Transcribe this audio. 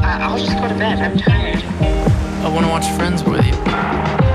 I'll just go to bed. I'm tired. I want to watch Friends with you.